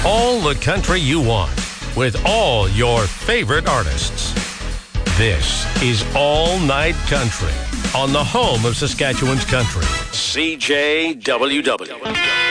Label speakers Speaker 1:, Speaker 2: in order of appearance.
Speaker 1: All the country you want with all your favorite artists. This is All Night Country on the home of Saskatchewan's country. CJWW.